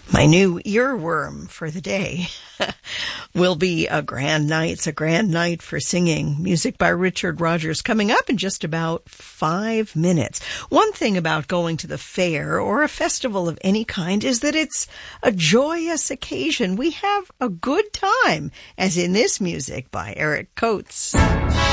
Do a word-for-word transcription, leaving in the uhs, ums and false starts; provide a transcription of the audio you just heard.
My new earworm for the day will be A Grand Night's a Grand Night for Singing. Music by Richard Rodgers coming up in just about five minutes. One thing about going to the fair or a festival of any kind is that it's a joyous occasion. We have a good time, as in this music by Eric Coates.